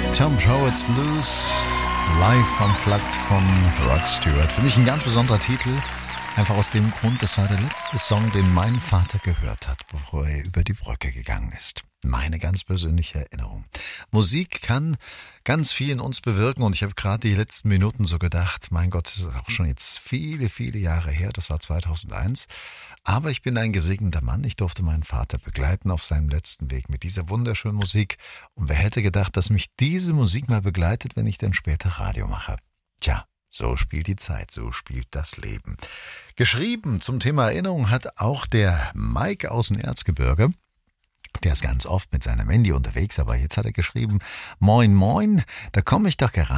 Tom Howard's Blues, live unplugged von Rod Stewart. Für mich ein ganz besonderer Titel, einfach aus dem Grund, das war der letzte Song, den mein Vater gehört hat, bevor er über die Brücke gegangen ist. Meine ganz persönliche Erinnerung. Musik kann ganz viel in uns bewirken und ich habe gerade die letzten Minuten so gedacht, mein Gott, das ist auch schon jetzt viele, viele Jahre her, das war 2001. Aber ich bin ein gesegneter Mann. Ich durfte meinen Vater begleiten auf seinem letzten Weg mit dieser wunderschönen Musik. Und wer hätte gedacht, dass mich diese Musik mal begleitet, wenn ich dann später Radio mache? Tja, so spielt die Zeit, so spielt das Leben. Geschrieben zum Thema Erinnerung hat auch der Mike aus dem Erzgebirge. Der ist ganz oft mit seiner Mandy unterwegs, aber jetzt hat er geschrieben, Moin Moin, da komme ich doch gerade